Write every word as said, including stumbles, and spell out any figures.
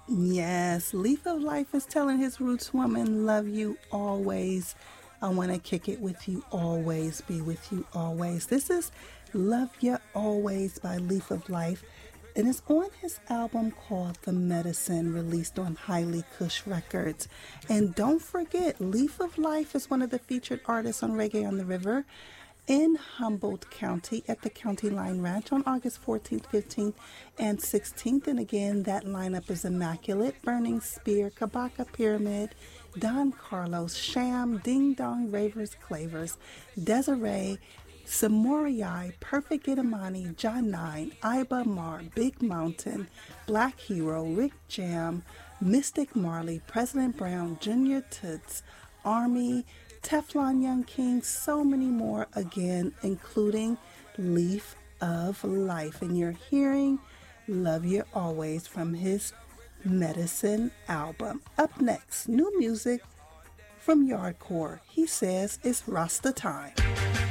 Yes, Leaf of Life is telling his roots woman, love you always. I want to kick it with you always, be with you always. This is Love Ya Always by Leaf of Life, and it's on his album called The Medicine, released on Highly Kush Records. And don't forget, Leaf of Life is one of the featured artists on Reggae on the River in Humboldt County at the County Line Ranch on August fourteenth, fifteenth, and sixteenth. And again, that lineup is immaculate. Burning Spear, Kabaka Pyramid, Don Carlos, Sham, Ding Dong, Ravers, Clavers, Desiree, Samorai, Perfect Itamani, John Nine, Iba Mar, Big Mountain, Black Hero, Rick Jam, Mystic Marley, President Brown, Junior Toots, Army, Teflon Young King, so many more again, including Leaf of Life. And you're hearing Love You Always from his Medicine album. Up next, new music from Yardcore. He says it's Rasta time.